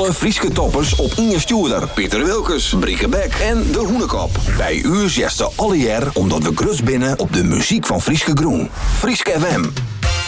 Alle Frieske toppers op Inge Stuurder, Pieter Wilkes, Brieke Beck en De Hoenekop. Bij u zegt ze alle jaar omdat we grutst binnen op de muziek van Frieske Groen. Frieske FM.